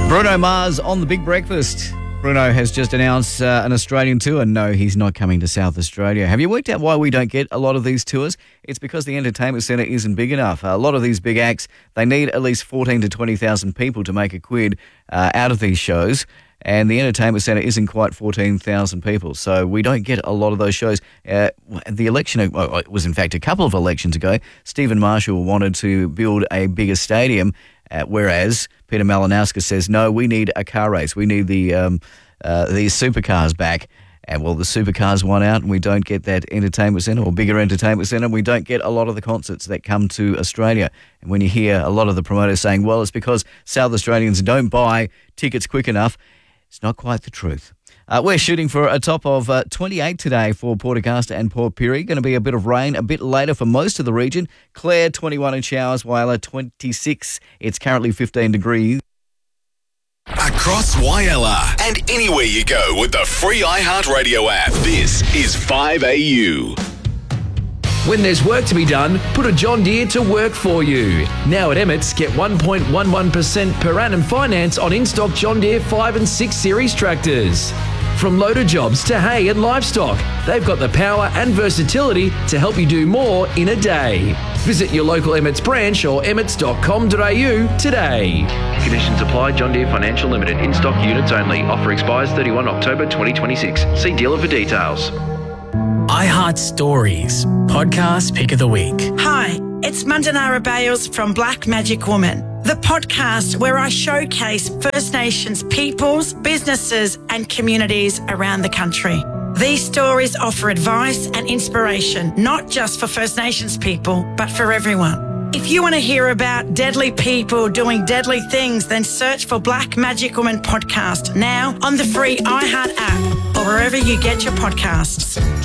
Bruno Mars on The Big Breakfast. Bruno has just announced an Australian tour. No, he's not coming to South Australia. Have you worked out why we don't get a lot of these tours? It's because the entertainment centre isn't big enough. A lot of these big acts, they need at least 14 to 20,000 people to make a quid out of these shows. And the entertainment centre isn't quite 14,000 people. So we don't get a lot of those shows. The election, it was in fact a couple of elections ago, Stephen Marshall wanted to build a bigger stadium, whereas Peter Malinowski says, no, we need a car race. We need the supercars back. And well, the supercars won out and we don't get that entertainment centre or bigger entertainment centre. We don't get a lot of the concerts that come to Australia. And when you hear a lot of the promoters saying, well, it's because South Australians don't buy tickets quick enough, it's not quite the truth. We're shooting for a top of 28 today for Port Augusta and Port Pirie. Going to be a bit of rain a bit later for most of the region. Clare, 21 and showers, Whyalla, 26. It's currently 15 degrees. Across Whyalla and anywhere you go with the free iHeartRadio app. This is 5AU. When there's work to be done, put a John Deere to work for you. Now at Emmett's, get 1.11% per annum finance on in-stock John Deere 5 and 6 Series tractors. From loader jobs to hay and livestock, they've got the power and versatility to help you do more in a day. Visit your local Emmett's branch or emmets.com.au today. Conditions apply. John Deere Financial Limited. In-stock units only. Offer expires 31 October 2026. See dealer for details. iHeart Stories, podcast pick of the week. Hi, it's Mandanara Bales from Black Magic Woman, the podcast where I showcase First Nations peoples, businesses and communities around the country. These stories offer advice and inspiration, not just for First Nations people, but for everyone. If you want to hear about deadly people doing deadly things, then search for Black Magic Woman podcast now on the free iHeart app or wherever you get your podcasts.